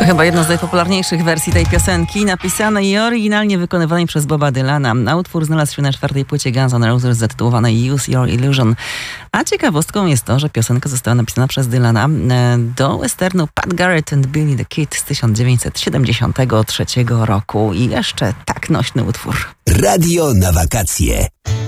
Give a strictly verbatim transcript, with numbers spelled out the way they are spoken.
To chyba jedna z najpopularniejszych wersji tej piosenki, napisanej i oryginalnie wykonywanej przez Boba Dylana. Utwór znalazł się na czwartej płycie Guns N' Roses zatytułowanej Use Your Illusion. A ciekawostką jest to, że piosenka została napisana przez Dylana do westernu Pat Garrett and Billy the Kid z tysiąc dziewięćset siedemdziesiątego trzeciego roku. I jeszcze tak nośny utwór. Radio na wakacje.